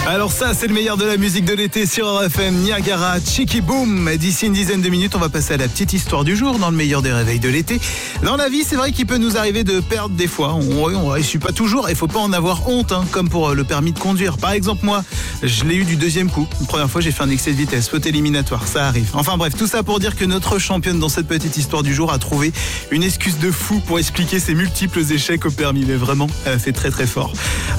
Alors ça, c'est le meilleur de la musique de l'été sur RFM, Niagara, Cheeky Boom. D'ici une dizaine de minutes, on va passer à la petite histoire du jour dans le meilleur des réveils de l'été. Dans la vie, c'est vrai qu'il peut nous arriver de perdre des fois. On réussit pas toujours et faut pas en avoir honte, comme pour le permis de conduire. Par exemple, moi, je l'ai eu du deuxième coup. La première fois, j'ai fait un excès de vitesse, faute éliminatoire, ça arrive. Enfin bref, tout ça pour dire que notre championne dans cette petite histoire du jour a trouvé une excuse de fou pour expliquer ses multiples échecs au permis. Mais vraiment, elle a fait très très fort.